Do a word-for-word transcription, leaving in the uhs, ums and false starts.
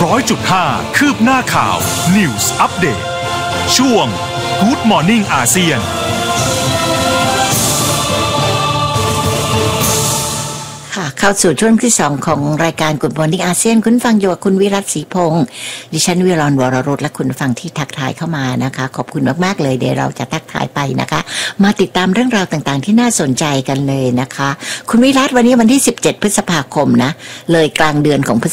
ร้อยจุดห้า คืบหน้าข่าว News Update ช่วง Good Morning อาเซียนค่ะเข้าสู่ช่วงที่สองของรายการ Good Morning อาเซียนคุณฟังอยู่กับคุณวิรัตศรีพงศ์ดิฉันวิรรณวรรุตและคุณฟังที่ทักทายเข้ามานะคะขอบคุณมากๆเลยเดี๋ยวเราจะทักทายไปนะคะมาติดตามเรื่องราวต่างๆที่น่าสนใจกันเลยนะคะคุณวิรัตวันนี้วันที่สิบเจ็ดพฤษภาคมนะเลยกลางเดือนของ